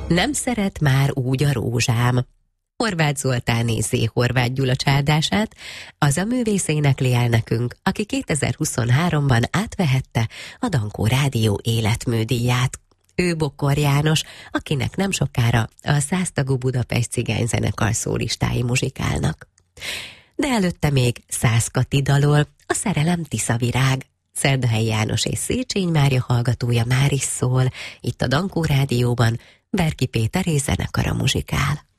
Nem szeret már úgy a rózsám. Horváth Zoltán nézzé Horváth Gyula csárdását, az a művész énekli el nekünk, aki 2023-ban átvehette a Dankó Rádió életműdíját. Ő Bokor János, akinek nem sokára a 100 tagú Budapest cigányzenekar szólistái muzsikálnak. De előtte még Szász Kati dalol, a Szerelem Tiszavirág. Szerdahelyi János és Széchenyi Mária hallgatója már is szól, itt a Dankó Rádióban Berki Péter és zenekara muzsikál.